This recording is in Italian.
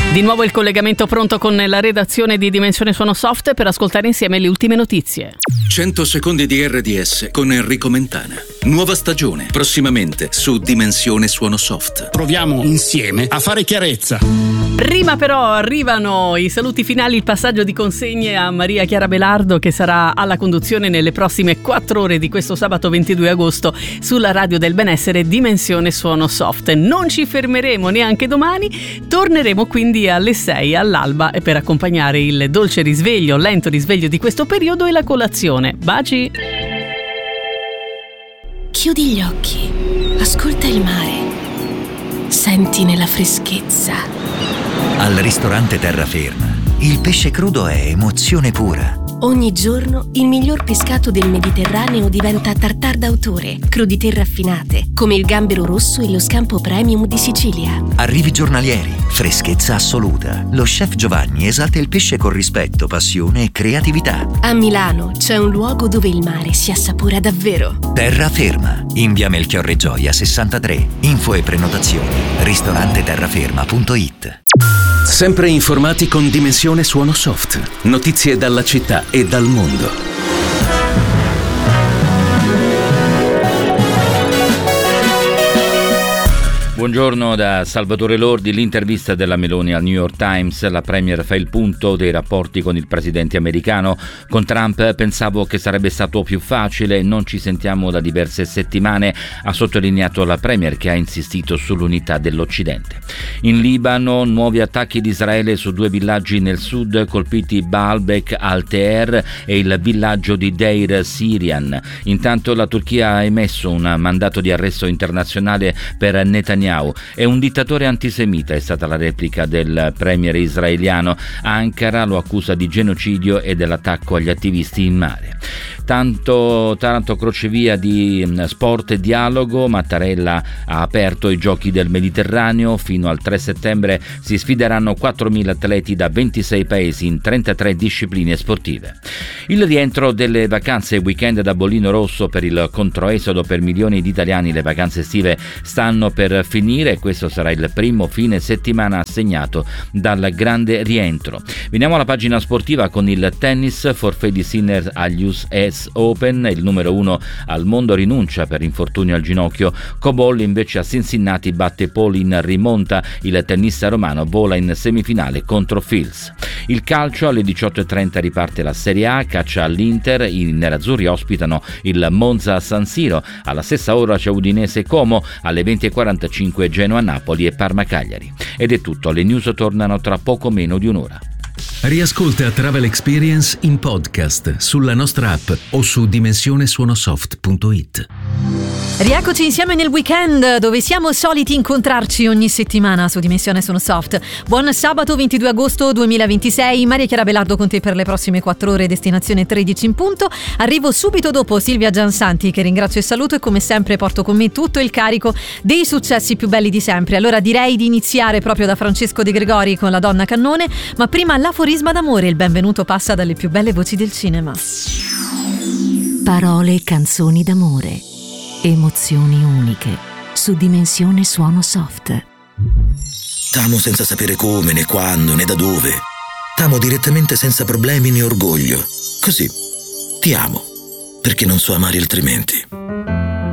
Di nuovo il collegamento pronto con la redazione di Dimensione Suono Soft per ascoltare insieme le ultime notizie. 100 secondi di RDS con Enrico Mentana. Nuova stagione, prossimamente su Dimensione Suono Soft. Proviamo insieme a fare chiarezza. Prima però arrivano i saluti finali, il passaggio di consegne a Maria Chiara Belardo, che sarà alla conduzione nelle prossime 4 ore di questo sabato 22 agosto sulla Radio del Benessere Dimensione Suono Soft. Non ci fermeremo neanche domani, torneremo quindi alle 6 all'alba per accompagnare il dolce risveglio, lento risveglio di questo periodo e la colazione. Baci! Chiudi gli occhi, ascolta il mare, sentine la freschezza. Al ristorante Terraferma, il pesce crudo è emozione pura. Ogni giorno il miglior pescato del Mediterraneo diventa tartare d'autore, crudité raffinate, come il gambero rosso e lo scampo premium di Sicilia. Arrivi giornalieri, freschezza assoluta. Lo chef Giovanni esalta il pesce con rispetto, passione e creatività. A Milano c'è un luogo dove il mare si assapora davvero. Terraferma, in via Melchiorre Gioia 63. Info e prenotazioni ristoranteterraferma.it. Sempre informati con Dimensione Suono Soft. Notizie dalla città e dal mondo. Buongiorno da Salvatore Lordi. L'intervista della Meloni al New York Times. La premier fa il punto dei rapporti con il presidente americano. Con Trump pensavo che sarebbe stato più facile, non ci sentiamo da diverse settimane, ha sottolineato la premier, che ha insistito sull'unità dell'Occidente. In Libano nuovi attacchi di Israele su 2 villaggi nel sud, colpiti Baalbek al-Teher e il villaggio di Deir Sirian. Intanto la Turchia ha emesso un mandato di arresto internazionale per Netanyahu. È un dittatore antisemita, è stata la replica del premier israeliano. Ankara lo accusa di genocidio e dell'attacco agli attivisti in mare. Taranto crocevia di sport e dialogo. Mattarella ha aperto i giochi del Mediterraneo. Fino al 3 settembre si sfideranno 4.000 atleti da 26 paesi in 33 discipline sportive. Il rientro delle vacanze weekend da Bollino Rosso per il controesodo per milioni di italiani. Le vacanze estive stanno per finire e questo sarà il primo fine settimana segnato dal grande rientro. Veniamo alla pagina sportiva con il tennis. Forfait di Sinner agli US Open, il numero 1 al mondo rinuncia per infortunio al ginocchio. Cobolli invece a Cincinnati batte Paul in rimonta. Il tennista romano vola in semifinale contro Fils. Il calcio, alle 18.30 riparte la Serie A, caccia all'Inter. I nerazzurri ospitano il Monza San Siro. Alla stessa ora c'è Udinese Como, alle 20.45 Genoa Napoli e Parma Cagliari. Ed è tutto, le news tornano tra poco meno di un'ora. Riascolta Travel Experience in podcast sulla nostra app o su dimensionesuonosoft.it. Rieccoci insieme nel weekend, dove siamo soliti incontrarci ogni settimana su Dimensione Suono Soft. Buon sabato 22 agosto 2026, Maria Chiara Belardo con te per le prossime 4 ore, destinazione 13 in punto. Arrivo subito dopo Silvia Giansanti, che ringrazio e saluto, e come sempre porto con me tutto il carico dei successi più belli di sempre. Allora direi di iniziare proprio da Francesco De Gregori con La Donna Cannone, ma prima l'aforisma d'amore. Il benvenuto passa dalle più belle voci del cinema. Parole e canzoni d'amore, emozioni uniche, su Dimensione Suono Soft. T'amo senza sapere come, né quando, né da dove. T'amo direttamente senza problemi né orgoglio. Così, ti amo, perché non so amare altrimenti.